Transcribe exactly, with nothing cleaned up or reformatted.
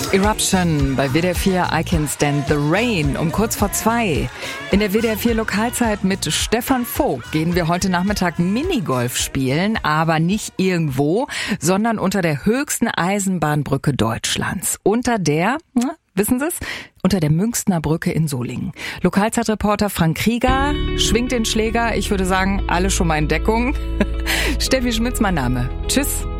Eruption bei W D R vier I Can Stand the Rain um kurz vor zwei. In der W D R vier Lokalzeit mit Stefan Vogt gehen wir heute Nachmittag Minigolf spielen, aber nicht irgendwo, sondern unter der höchsten Eisenbahnbrücke Deutschlands. Unter der, na, wissen Sie es? Unter der Münchner Brücke in Solingen. Lokalzeitreporter Frank Krieger schwingt den Schläger. Ich würde sagen, alle schon mal in Deckung. Steffi Schmitz, mein Name. Tschüss.